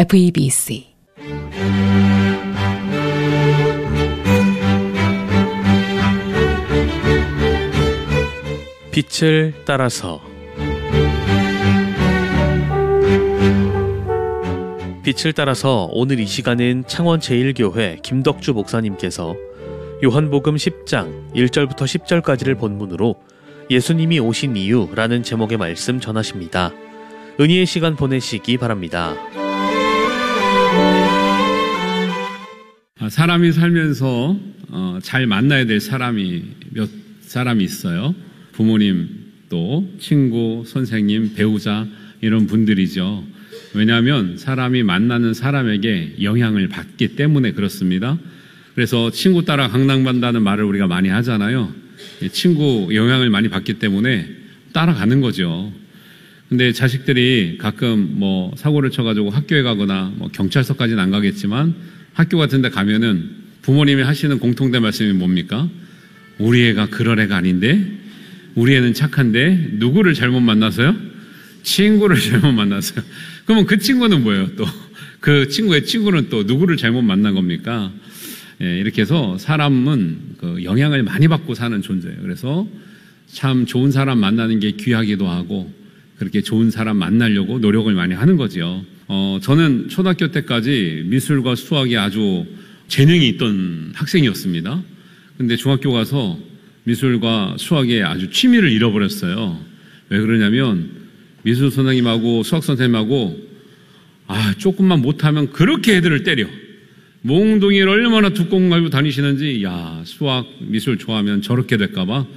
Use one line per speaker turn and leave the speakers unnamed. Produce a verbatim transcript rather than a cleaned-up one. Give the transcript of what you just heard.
에프이비씨
빛을 따라서 빛을 따라서 오늘 이 시간은 창원 제일교회 김덕주 목사님께서 요한복음 십 장 일 절부터 십 절까지를 본문으로 예수님이 오신 이유라는 제목의 말씀 전하십니다. 은혜의 시간 보내시기 바랍니다.
사람이 살면서 어, 잘 만나야 될 사람이 몇 사람이 있어요. 부모님, 또 친구, 선생님, 배우자 이런 분들이죠. 왜냐하면 사람이 만나는 사람에게 영향을 받기 때문에 그렇습니다. 그래서 친구 따라 강남간다는 말을 우리가 많이 하잖아요. 친구 영향을 많이 받기 때문에 따라가는 거죠. 근데 자식들이 가끔 뭐 사고를 쳐가지고 학교에 가거나 뭐 경찰서까지는 안 가겠지만 학교 같은 데 가면은 부모님이 하시는 공통된 말씀이 뭡니까? 우리 애가 그럴 애가 아닌데? 우리 애는 착한데? 누구를 잘못 만나서요? 친구를 잘못 만났어요. 그러면 그 친구는 뭐예요? 또 그 친구의 친구는 또 누구를 잘못 만난 겁니까? 예, 이렇게 해서 사람은 그 영향을 많이 받고 사는 존재예요. 그래서 참 좋은 사람 만나는 게 귀하기도 하고 그렇게 좋은 사람 만나려고 노력을 많이 하는 거죠. 어, 저는 초등학교 때까지 미술과 수학에 아주 재능이 있던 학생이었습니다. 근데 중학교 가서 미술과 수학에 아주 취미를 잃어버렸어요. 왜 그러냐면 미술 선생님하고 수학 선생님하고 아 조금만 못하면 그렇게 애들을 때려. 몽둥이를 얼마나 두꺼운 거 가지고 다니시는지 야 수학 미술 좋아하면 저렇게 될까 봐